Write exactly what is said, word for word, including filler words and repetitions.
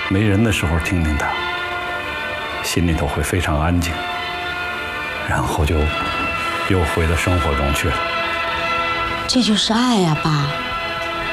没人的时候听听它，心里头会非常安静，然后就又回到生活中去了。 这就是爱呀，爸。